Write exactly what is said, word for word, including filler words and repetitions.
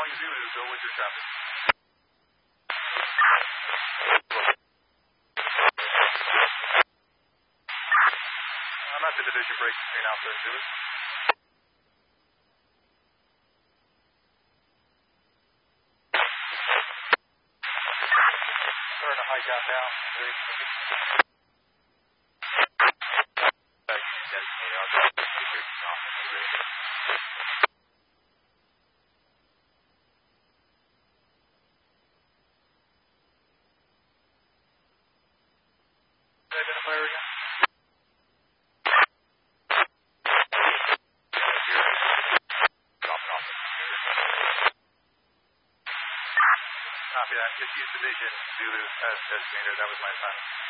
Calling Zulu, go with your traffic. I'm at the division break between Alpha and Zulu. Starting to hike out now. Three. Identifier again. Copy that. Just use division Zulu as designator. That was my assignment.